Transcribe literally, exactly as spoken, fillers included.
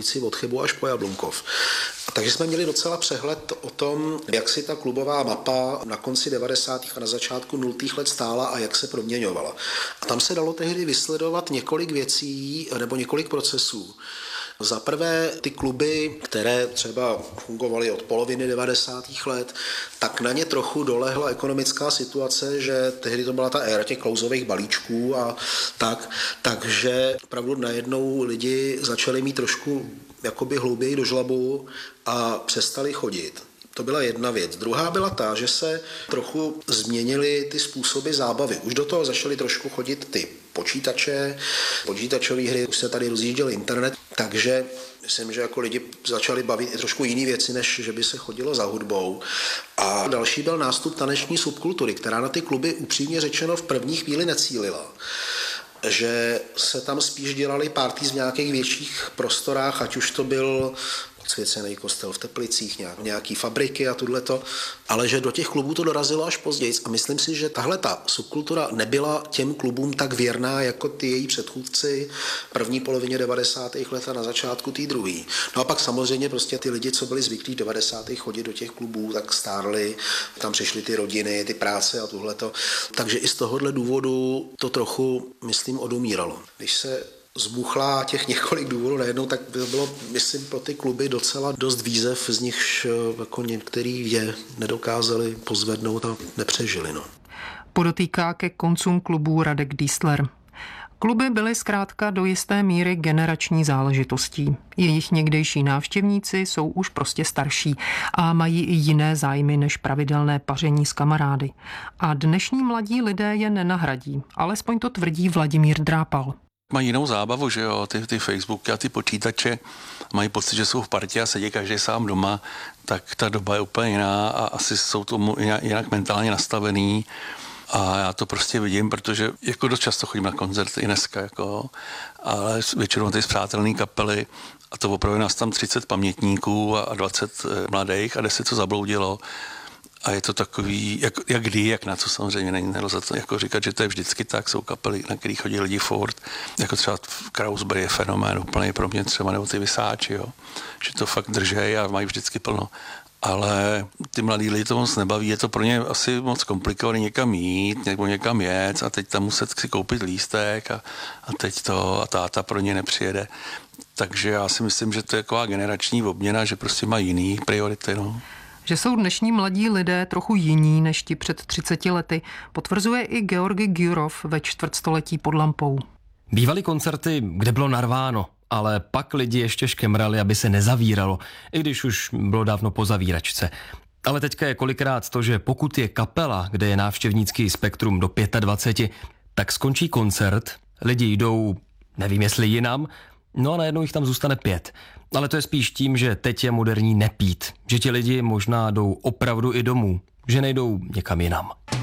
od Chybu až po Jablunkov. Takže jsme měli docela přehled o tom, jak si ta klubová mapa na konci devadesátých a na začátku nultých let stála a jak se proměňovala. A tam se dalo tehdy vysledovat několik věcí nebo několik procesů. Za prvé ty kluby, které třeba fungovaly od poloviny devadesátých let, tak na ně trochu dolehla ekonomická situace, že tehdy to byla ta éra těch klouzových balíčků a tak, takže opravdu najednou lidi začali mít trošku jakoby hlouběji do žlabu a přestali chodit. To byla jedna věc. Druhá byla ta, že se trochu změnily ty způsoby zábavy. Už do toho začaly trošku chodit ty počítače, počítačové hry, už se tady rozjížděl internet, takže myslím, že jako lidi začali bavit i trošku jiné věci, než že by se chodilo za hudbou. A další byl nástup taneční subkultury, která na ty kluby upřímně řečeno v první chvíli necílila. Že se tam spíš dělali party v nějakých větších prostorách, ať už to byl odsvěcený kostel v Teplicích, nějak, nějaký fabriky a tohleto, ale že do těch klubů to dorazilo až později a myslím si, že tahle ta subkultura nebyla těm klubům tak věrná jako ty její předchůdci v první polovině devadesátých let a na začátku té druhé. No a pak samozřejmě prostě ty lidi, co byli zvyklí v devadesátých chodit do těch klubů, tak stárli, tam přišly ty rodiny, ty práce a tohleto. Takže i z tohohle důvodu to trochu, myslím, odumíralo. Když se zbuchla těch několik důvodů najednou, tak bylo, myslím, pro ty kluby docela dost výzev, z nichž jako některý je nedokázali pozvednout a nepřežili. No. Podotýká ke koncům klubů Radek Diesler. Kluby byly zkrátka do jisté míry generační záležitostí. Jejich někdejší návštěvníci jsou už prostě starší a mají i jiné zájmy než pravidelné paření s kamarády. A dnešní mladí lidé je nenahradí, alespoň to tvrdí Vladimír Drápal. Mají jinou zábavu, že jo, ty, ty Facebooky a ty počítače mají pocit, že jsou v partě a sedí každý sám doma, tak ta doba je úplně jiná a asi jsou tomu jinak mentálně nastavený a já to prostě vidím, protože jako dost často chodím na koncerty i dneska, jako, ale většinou ty spřátelné kapely a to opravdu nás tam třicet pamětníků a dvacet mladých a deset co zabloudilo. A je to takový, jak, jak kdy, jak na co samozřejmě není nelze to jako říkat, že to je vždycky tak, jsou kapely, na který chodí lidi furt, jako třeba Krausberry je fenomén úplně pro mě třeba, nebo ty Vysáči, jo, že to fakt držej a mají vždycky plno. Ale ty mladí lidi to moc nebaví, je to pro ně asi moc komplikovaný někam jít, nebo někam jet a teď tam muset si koupit lístek a, a teď to a táta pro ně nepřijede. Takže já si myslím, že to je taková generační obměna, že prostě mají jiný priority, no. Že jsou dnešní mladí lidé trochu jiní než ti před třiceti lety, potvrzuje i Georgi Gyurov ve čtvrtstoletí pod lampou. Bývaly koncerty, kde bylo narváno, ale pak lidi ještě škemrali, aby se nezavíralo, i když už bylo dávno po zavíračce. Ale teďka je kolikrát to, že pokud je kapela, kde je návštěvnický spektrum do dvacet pět, tak skončí koncert, lidi jdou, nevím jestli jinam, no a najednou jich tam zůstane pět. Ale to je spíš tím, že teď je moderní nepít, že ti lidi možná jdou opravdu i domů, že nejdou někam jinam.